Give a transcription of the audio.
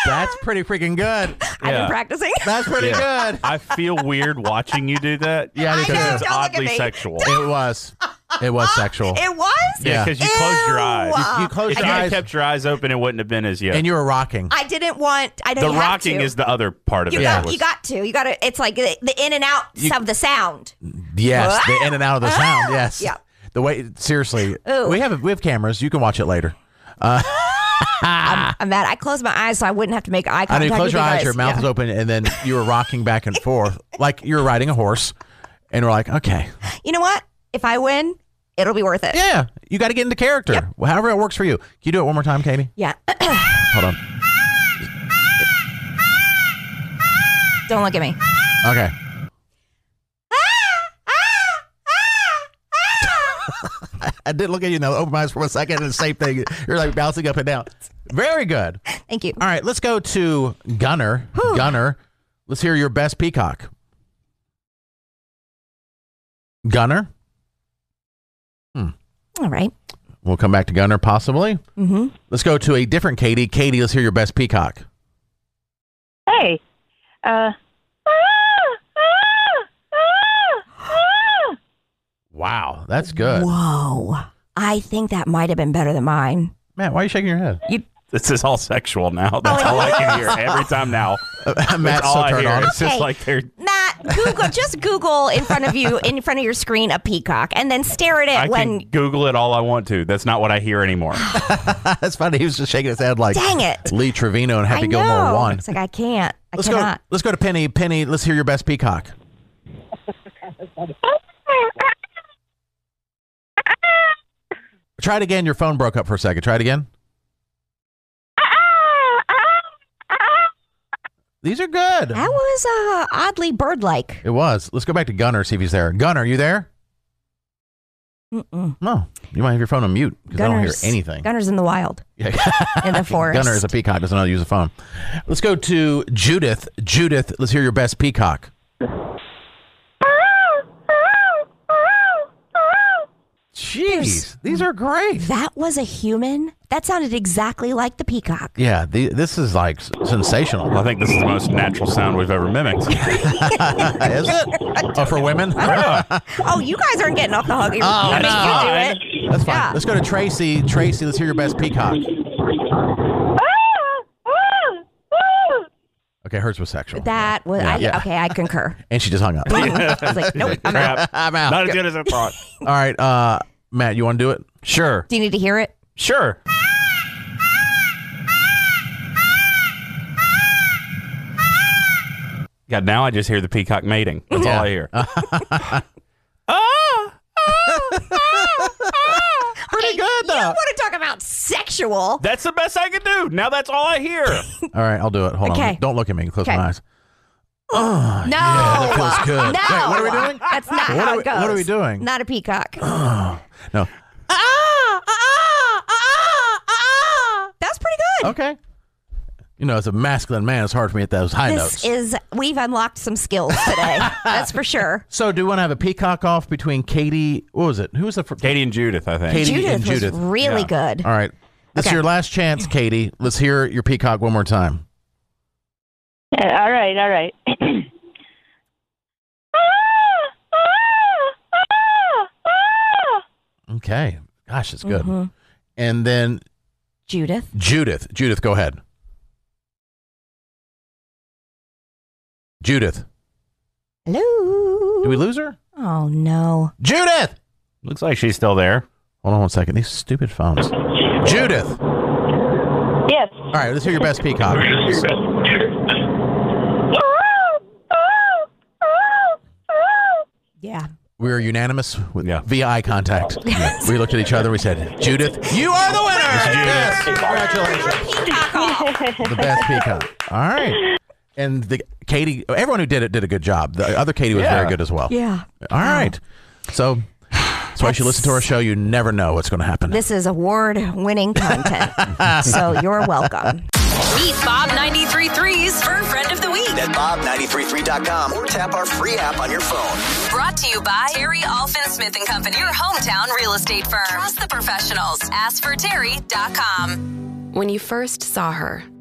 That's pretty freaking good. I've been practicing. That's pretty good. I feel weird watching you do that. Yeah, I because know. It's Don't look at oddly me. sexual. it was. It was sexual. It was? Yeah, because you closed your eyes. You closed If your you had eyes, kept your eyes open, it wouldn't have been as yet. and you were rocking. I didn't want. I know The you have rocking to. is the other part of You it. got, that you got to. You got to. It's like the in and out of the sound. Yes, the in and out of the sound. Yes. Yeah. The way, seriously, Ooh. we have cameras. You can watch it later. I'm mad. I closed my eyes so I wouldn't have to make eye I contact. know you close with your eyes, guys. your mouth Yeah. is open, and then you were rocking back and forth like you were riding a horse. And we're like, okay. You know what? If I win, it'll be worth it. Yeah, you got to get into character. Yep. Well, however it works for you. Can you do it one more time, Katie? Yeah. Hold on. Don't look at me. Okay. I did look at you now, open my eyes for 1 second, and the same thing. You're like bouncing up and down. Very good. Thank you. All right, let's go to Gunner. Gunner, let's hear your best peacock. Gunner? All right. We'll come back to Gunner, possibly. Mm-hmm. Let's go to a different Katie. Katie, let's hear your best peacock. Hey. Wow, that's good. Whoa. I think that might have been better than mine. Matt, why are you shaking your head? This is all sexual now. That's all I can hear every time now. Matt's That's all so I turned hear. on. It's just Okay. like they're. Matt, just Google in front of you, in front of your screen, a peacock, and then stare at it I when. can Google it all I want to. That's not what I hear anymore. That's funny. He was just shaking his head like Dang it. Lee Trevino and Happy I Gilmore know. 1. It's like I can't. I Let's cannot. go. Let's go to Penny. Penny, let's hear your best peacock. Try it again. Your phone broke up for a second. Try it again. These are good. That was oddly bird-like. It was. Let's go back to Gunner, see if he's there. Gunner, are you there? Mm-mm. No. You might have your phone on mute because I don't hear anything. Gunner's in the wild, Yeah. in the forest. Gunner is a peacock. Doesn't know how to use a phone. Let's go to Judith. Judith, let's hear your best peacock. Jeez, these are great. That was a human? That sounded exactly like the peacock. Yeah, this is like sensational. Well, I think this is the most natural sound we've ever mimicked. Is it? Oh, for women? Oh, you guys aren't getting off the hook. Oh, Make no. you do it. That's fine. Yeah. Let's go to Tracy. Tracy, let's hear your best peacock. Okay, hers was sexual. That was, Yeah. okay, I concur. And she just hung up. I was like, nope, I'm out. Crap. I'm out. Not as good as I thought. All right, Matt, you want to do it? Sure. Do you need to hear it? Sure. God, now I just hear the peacock mating. That's all I hear. Pretty good, though. You want to talk about sexual? That's the best I can do. Now that's all I hear. All right, I'll do it. Hold on. Okay. Don't look at me. Close Okay. my eyes. No. Yeah, that feels good. No. Wait, what are we doing? That's not What how are it we- goes. what are we doing? Not a peacock. No. That's pretty good. Okay. You know, as a masculine man, it's hard for me at those high notes. We've unlocked some skills today. That's for sure. So, do we want to have a peacock off between Katie? What was it? Who was the first? Katie and Judith, I think. Katie Judith and Judith. was really Yeah. good. All right. This is Okay. your last chance, Katie. Let's hear your peacock one more time. All right. Okay. Gosh, it's good. Mhm. And then Judith. Judith. Judith, go ahead. Judith. Hello. Did we lose her? Oh, no. Judith! Looks like she's still there. Hold on 1 second. These stupid phones. Judith. Yes. All right, let's hear your best peacock. Yeah. We were unanimous with Yeah. via eye contact. We looked at each other. We said, Judith, you are the winner! Yes, congratulations. Peacock off. The best peacock. All right. And Katie, everyone who did it did a good job. The other Katie was very good as well. Yeah. All right. So that's why you should listen to our show. You never know what's going to happen. This is award-winning content. So you're welcome. Meet Bob 93.3's Fur Friend of the Week. At bob933.com or tap our free app on your phone. Brought to you by Terry Alfin Smith & Company, your hometown real estate firm. Trust the professionals. AskForTerry.com. When you first saw her,